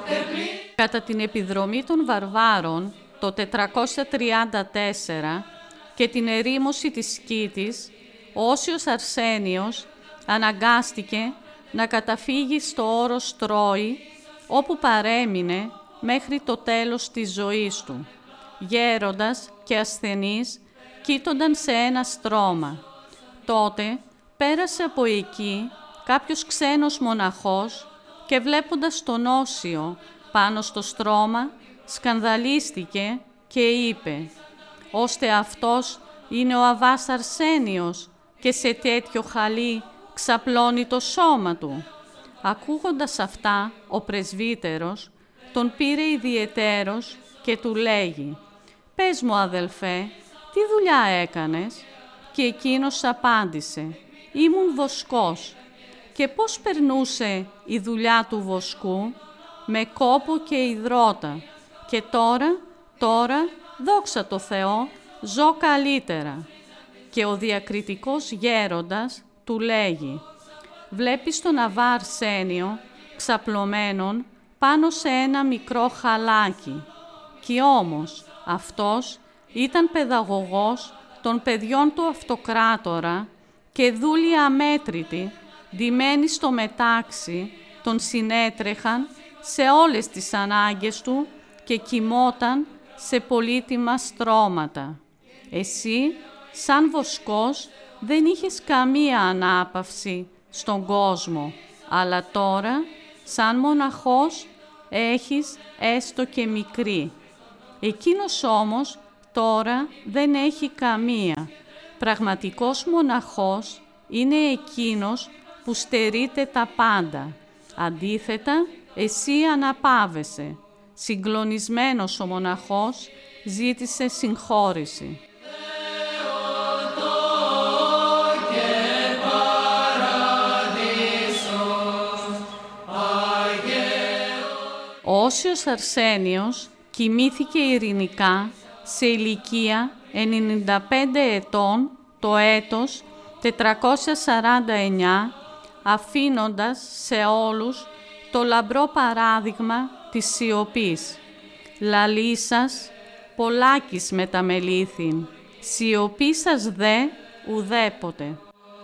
Κατά την επιδρομή των βαρβάρων το 434 και την ερήμωση της Σκήτης, ο Όσιος Αρσένιος αναγκάστηκε να καταφύγει στο όρος Τρόη, όπου παρέμεινε μέχρι το τέλος της ζωής του. Γέροντας και ασθενής κοίτονταν σε ένα στρώμα. Τότε πέρασε από εκεί κάποιος ξένος μοναχός και βλέποντας τον Όσιο πάνω στο στρώμα, σκανδαλίστηκε και είπε «Ώστε αυτός είναι ο Αββάς Αρσένιος και σε τέτοιο χαλί ξαπλώνει το σώμα του». Ακούγοντας αυτά, ο πρεσβύτερος τον πήρε ιδιαιτέρως και του λέγει «Πες μου, αδελφέ, τι δουλειά έκανες?» Και εκείνος απάντησε «Ήμουν βοσκός». «Και πώς περνούσε η δουλειά του βοσκού?» «Με κόπο και υδρότα. Και τώρα, δόξα τω Θεώ, ζω καλύτερα». Και ο διακριτικός γέροντας του λέγει «Βλέπεις τον Αββά Αρσένιο ξαπλωμένον πάνω σε ένα μικρό χαλάκι. Κι όμως αυτός ήταν παιδαγωγός των παιδιών του αυτοκράτορα και δούλοι αμέτρητοι, ντυμένοι στο μετάξι, τον συνέτρεχαν σε όλες τις ανάγκες του και κοιμόταν σε πολύτιμα στρώματα. Εσύ, σαν βοσκός, δεν είχες καμία ανάπαυση στον κόσμο, αλλά τώρα, σαν μοναχός, έχεις έστω και μικρή. Εκείνος όμως τώρα δεν έχει καμία. Πραγματικός μοναχός είναι εκείνος που στερείται τα πάντα. Αντίθετα, εσύ αναπαύεσαι. Συγκλονισμένος ο μοναχός ζήτησε συγχώρηση. Ο Όσιος Αρσένιος κοιμήθηκε ειρηνικά σε ηλικία 95 ετών το έτος 449, αφήνοντας σε όλους το λαμπρό παράδειγμα της σιωπής. «Λαλήσας πολλάκις μεταμελήθην, σιωπήσας δε ουδέποτε».